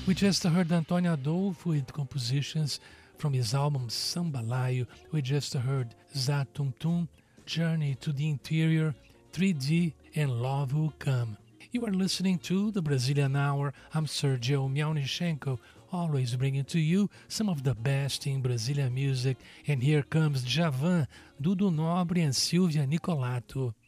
We just heard Antônio Adolfo with compositions from his album Sambalayo. We just heard Zá Tum Tum, Journey to the Interior, 3D, and Love Will Come. You are listening to the Brazilian Hour. I'm Sergio Miaunichenko, always bringing to you some of the best in Brazilian music. And here comes Djavan, Dudu Nobre, and Silvia Nicolato.